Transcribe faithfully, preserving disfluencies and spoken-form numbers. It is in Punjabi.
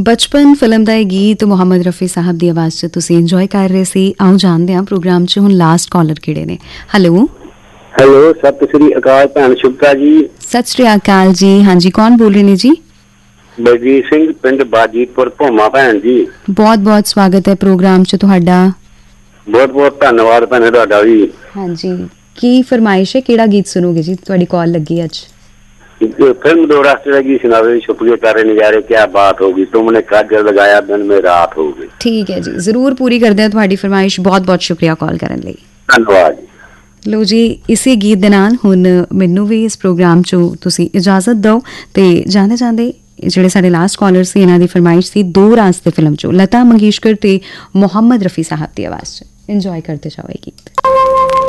ਬਚਪਨ ਫਿਲਮ ਦਾ ਇਹ ਗੀਤ ਮੁਹੰਮਦ ਰਫੀ ਸਾਹਿਬ ਦੀ ਆਵਾਜ਼ 'ਚ ਤੁਸੀਂ ਇੰਜੋਏ ਕਰ ਰਹੇ ਸੀ। ਆਓ ਜਾਣਦੇ ਹਾਂ ਪ੍ਰੋਗਰਾਮ 'ਚ ਹੁਣ ਲਾਸਟ ਕਾਲਰ ਕਿਹੜੇ ਨੇ। ਹੈਲੋ ਹੈਲੋ, ਸਤਿ ਸ੍ਰੀ ਅਕਾਲ ਭੈਣ ਸ਼ੁਭਤਾ ਜੀ। ਸਤਿ ਸ੍ਰੀ ਅਕਾਲ ਜੀ। ਹਾਂਜੀ, ਕੌਣ ਬੋਲ ਰਹੇ ਨੇ ਜੀ? ਬਲਜੀਤ ਸਿੰਘ, ਪਿੰਡ ਬਾਜੀਪੁਰ, ਭੋਮਾ। ਭੈਣ ਜੀ, ਬਹੁਤ ਬਹੁਤ ਸਵਾਗਤ ਹੈ ਪ੍ਰੋਗਰਾਮ 'ਚ ਤੁਹਾਡਾ। ਬਹੁਤ ਬਹੁਤ ਧੰਨਵਾਦ ਭੈਣੇ ਤੁਹਾਡਾ ਵੀ। ਹਾਂਜੀ, ਕੀ ਫਰਮਾਇਸ਼ ਹੈ, ਕਿਹੜਾ ਗੀਤ ਸੁਣੋਗੇ ਜੀ? ਤੁਹਾਡੀ ਕਾਲ ਲੱਗੀ ਅੱਜ। फिल्म दो रास्ते लगी सुनावे, छुपके तारे नजारे, क्या बात होगी, तुमने काजल लगाया दिन में रात हो गई। ਠੀਕ ਹੈ ਜੀ, ਜ਼ਰੂਰ ਪੂਰੀ ਕਰਦੇ ਹਾਂ ਤੁਹਾਡੀ ਫਰਮਾਇਸ਼। ਬਹੁਤ ਬਹੁਤ ਸ਼ੁਕਰੀਆ ਕਾਲ ਕਰਨ ਲਈ। ਧੰਨਵਾਦ ਜੀ। ਲੋ ਜੀ, ਇਸੇ ਗੀਤ ਦੇ ਨਾਲ ਹੁਣ ਮੈਨੂੰ ਵੀ ਇਸ ਪ੍ਰੋਗਰਾਮ 'ਚੋਂ ਤੁਸੀਂ ਇਜਾਜ਼ਤ ਦਿਓ ਤੇ ਜਾਂਦੇ ਜਾਂਦੇ ਜਿਹੜੇ ਸਾਡੇ ਲਾਸਟ ਕਾਲਰ ਸੀ ਇਹਨਾਂ ਦੀ ਫਰਮਾਇਸ਼ ਸੀ ਦੋ ਰਾਸਤੇ ਫਿਲਮ 'ਚੋਂ ਲਤਾ ਮੰਗੇਸ਼ਕਰ ਤੇ ਮੁਹੰਮਦ ਰਫੀ ਸਾਹਿਬ ਦੀ ਆਵਾਜ਼ 'ਚ। ਇੰਜੋਏ ਕਰਦੇ ਜਾਓ ਇਹ ਗੀਤ।